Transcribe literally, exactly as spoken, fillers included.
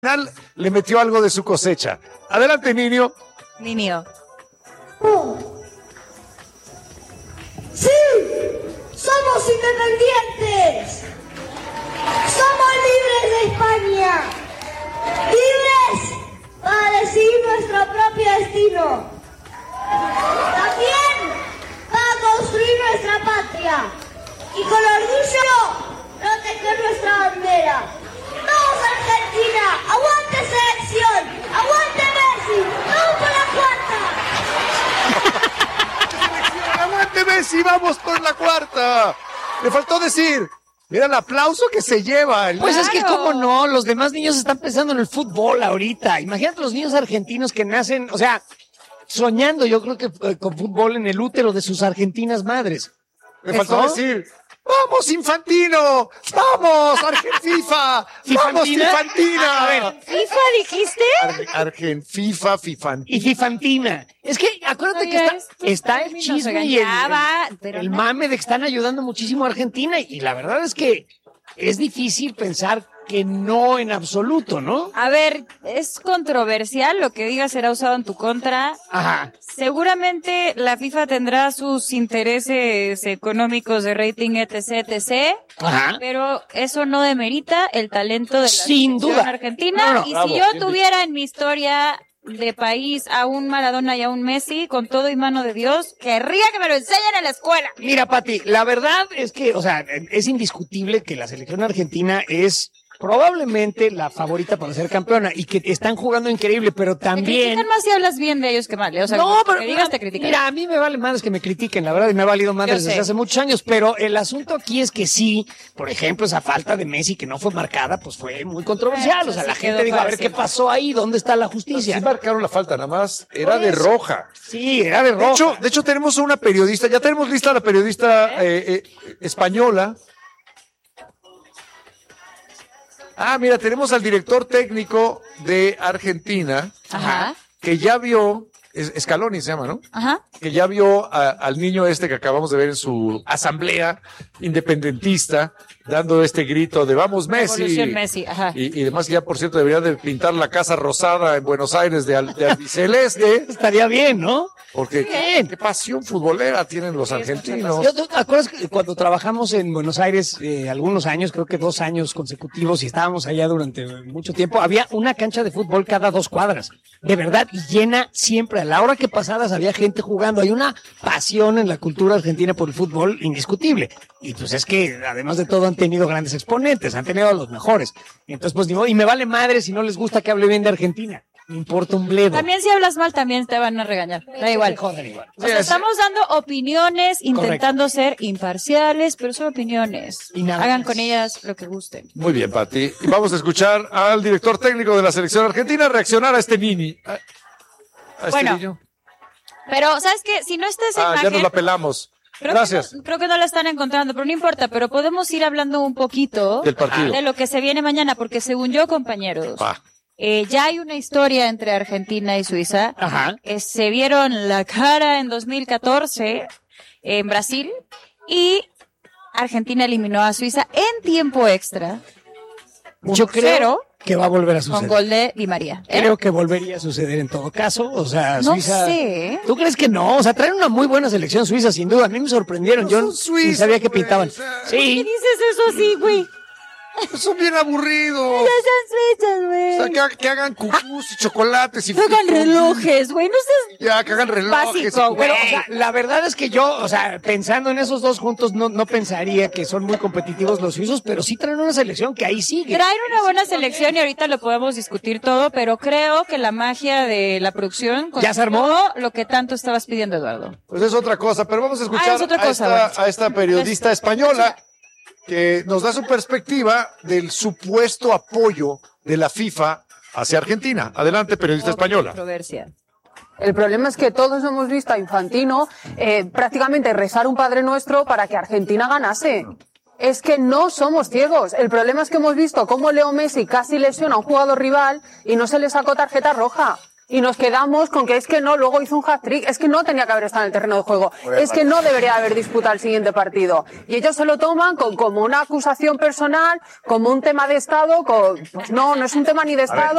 final le metió algo de su cosecha. Adelante, Niño. Niño. ¡Sí! ¡Somos independientes! ¡Somos libres de España! ¡Libres para decidir nuestro propio destino! También para construir nuestra patria y con orgullo proteger nuestra bandera. ¡Vamos, Argentina! ¡Aguante selección! ¡Aguante Messi! ¡Vamos por la cuarta! ¡Aguante Messi! ¡Vamos por la cuarta! Le faltó decir, mira el aplauso que se lleva. Pues Claro. es que cómo no, los demás niños están pensando en el fútbol ahorita. Imagínate los niños argentinos que nacen, o sea, soñando yo creo que eh, con fútbol en el útero de sus argentinas madres. Le faltó ¿Eso? decir, ¡vamos, Infantino! ¡Vamos, Argenfifa! ¡Vamos, ¿Fifantina? Infantina! A ver, ¿FIFA dijiste? Ar- Argenfifa, Fifantina. y Fifantina. Es que acuérdate que está, Oiga, estos está el términos chisme y el, regañaba, el- pero el no. mame de que están ayudando muchísimo a Argentina y la verdad es que es difícil pensar que no en absoluto, ¿no? A ver, es controversial, lo que digas será usado en tu contra. Ajá. Seguramente la FIFA tendrá sus intereses económicos de rating, etc, etc, Ajá. pero eso no demerita el talento de la Sin selección duda. argentina. No, no, y bravo, si yo bien tuviera en mi historia de país a un Maradona y a un Messi, con todo y mano de Dios, querría que me lo enseñen en la escuela. Mira, Pati, la verdad es que, o sea, es indiscutible que la selección argentina es probablemente la favorita para ser campeona y que están jugando increíble, pero Te también... critican más si hablas bien de ellos que mal, ¿eh? O sea, No, pero que digas te critican. mira, a mí me vale madres que me critiquen, la verdad, y me ha valido madres Yo sé. desde hace muchos años, pero el asunto aquí es que sí, por ejemplo, esa falta de Messi que no fue marcada, pues fue muy controversial, o sea, Eso la sí gente quedó dijo, a ver fácil. qué pasó ahí, ¿dónde está la Sí justicia? marcaron la falta, nada más era Por de eso. roja. Sí, era de De roja. hecho, de hecho tenemos una periodista, ya tenemos lista la periodista eh, eh, española. Ah, mira, tenemos al director técnico de Argentina, Ajá, que ya vio, es- Scaloni se llama, ¿no? ajá. Que ya vio a- al niño este que acabamos de ver en su asamblea independentista, dando este grito de vamos Messi. Revolución Messi, ajá. Y, y además ya, por cierto, debería de pintar la casa rosada en Buenos Aires de, al- de albiceleste, Estaría bien, ¿no? porque qué, qué pasión futbolera tienen los argentinos. Yo, ¿tú te acuerdas que cuando trabajamos en Buenos Aires eh, algunos años, creo que dos años consecutivos, y estábamos allá durante mucho tiempo, había una cancha de fútbol cada dos cuadras, de verdad, y llena siempre. A la hora que pasadas había gente jugando. Hay una pasión en la cultura argentina por el fútbol indiscutible. Y pues es que, además de todo, han tenido grandes exponentes, han tenido a los mejores. Entonces, pues, ni modo, y me vale madre si no les gusta que hable bien de Argentina. Me importa un bledo. También si hablas mal, también te van a regañar. Da igual. Joder, igual. O sea, estamos dando opiniones, intentando ser imparciales, pero son opiniones. Y nada Hagan más. con ellas lo que gusten. Muy bien, Pati. Y vamos a escuchar al director técnico de la selección argentina reaccionar a este nini. A, a este Bueno, niño. Pero, ¿sabes qué? Si no está esa Ah, ya imagen... nos la pelamos. Creo Gracias. Que no, creo que no la están encontrando, pero no importa, pero podemos ir hablando un poquito Del partido. de lo que se viene mañana, porque según yo, compañeros, Va. eh, ya hay una historia entre Argentina y Suiza. Ajá. Eh, se vieron la cara en dos mil catorce en Brasil y Argentina eliminó a Suiza en tiempo extra. Yo creo Cero que va a volver a con suceder. gol de Di María. ¿Eh? Creo que volvería a suceder en todo caso. O sea, No Suiza. sé. ¿Tú crees que no? O sea, traen una muy buena selección suiza, sin duda. A mí me sorprendieron. No Yo son ni suizos, sabía que güey, pintaban. o sea, ¿Qué Sí. dices eso así, güey? Son bien aburridos. Ya son suizas, güey. O sea, que, que hagan cucús y chocolates y Juegan fritos. relojes, güey. No seas... Ya, que hagan relojes. Básico, y- güey. Pero, o sea, la verdad es que yo, o sea, pensando en esos dos juntos, no, no pensaría que son muy competitivos los suizos, pero sí traen una selección que ahí sigue. Traen una buena selección y ahorita lo podemos discutir todo, pero creo que la magia de la producción ¿Ya se armó? consiguió lo que tanto estabas pidiendo, Eduardo. Pues es otra cosa, pero vamos a escuchar Ah, es otra a, cosa, esta, bueno. a esta periodista española que nos da su perspectiva del supuesto apoyo de la FIFA hacia Argentina. Adelante, periodista española. Controversia. El problema es que todos hemos visto a Infantino eh, prácticamente rezar un Padre Nuestro para que Argentina ganase. Es que no somos ciegos. El problema es que hemos visto cómo Leo Messi casi lesiona a un jugador rival y no se le sacó tarjeta roja. Y nos quedamos con que es que no, luego hizo un hat-trick, es que no tenía que haber estado en el terreno de juego, es que no debería haber disputado el siguiente partido. Y ellos se lo toman con, como una acusación personal, como un tema de Estado, con, pues no, no es un tema ni de Estado.